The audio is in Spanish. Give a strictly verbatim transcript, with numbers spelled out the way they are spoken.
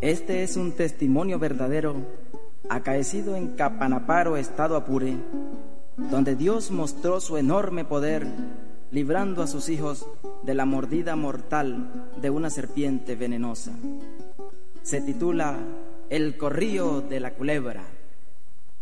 Este es un testimonio verdadero acaecido en Capanaparo, estado Apure, donde Dios mostró su enorme poder, librando a sus hijos de la mordida mortal de una serpiente venenosa. Se titula El corrillo de la culebra.